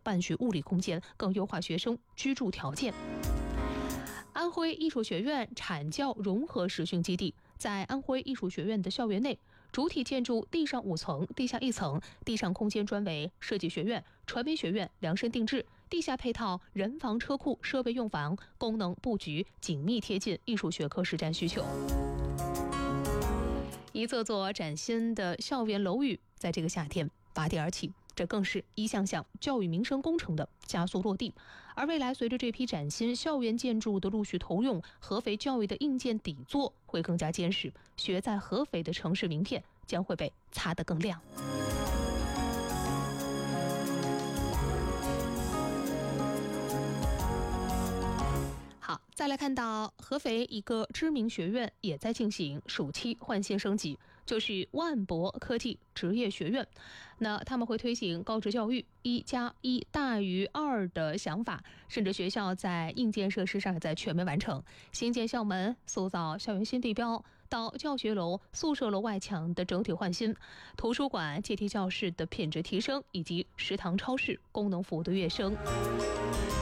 办学物理空间，更优化学生居住条件。安徽艺术学院产教融合实训基地在安徽艺术学院的校园内，主体建筑地上5层，地下1层，地上空间专为设计学院、传媒学院量身定制，地下配套人房、车库、设备用房，功能布局紧密贴近艺术学科实战需求。一座座崭新的校园楼宇在这个夏天拔地而起，这更是一项项教育民生工程的加速落地。而未来随着这批崭新校园建筑的陆续投用，合肥教育的硬件底座会更加坚实，学在合肥的城市名片将会被擦得更亮。好，再来看到合肥一个知名学院也在进行暑期换新升级，就是万博科技职业学院。那他们会推行高职教育1+1大于2的想法，甚至学校在硬件设施上也在全面完成，新建校门，塑造校园新地标，到教学楼、宿舍楼外墙的整体换新，图书馆、阶梯教室的品质提升，以及食堂、超市功能服务的跃升。